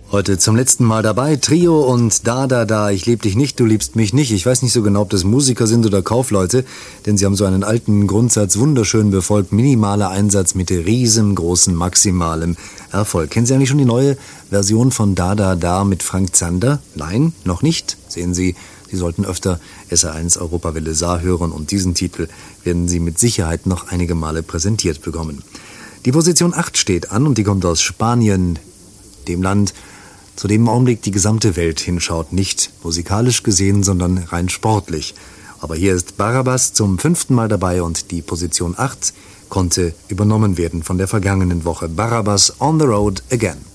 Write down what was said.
Heute zum letzten Mal dabei, Trio und Da, ich lieb dich nicht, du liebst mich nicht. Ich weiß nicht so genau, ob das Musiker sind oder Kaufleute, denn sie haben so einen alten Grundsatz wunderschön befolgt. Minimaler Einsatz mit riesengroßen, maximalem Erfolg. Kennen Sie eigentlich schon die neue Version von Da mit Frank Zander? Nein, noch nicht. Sehen Sie, Sie sollten öfter SR1 Europawelle Saar hören und diesen Titel werden Sie mit Sicherheit noch einige Male präsentiert bekommen. Die Position 8 steht an und die kommt aus Spanien, dem Land, zu dem im Augenblick die gesamte Welt hinschaut. Nicht musikalisch gesehen, sondern rein sportlich. Aber hier ist Barrabás zum 5. Mal dabei und die Position 8 konnte übernommen werden von der vergangenen Woche. Barrabás on the road again.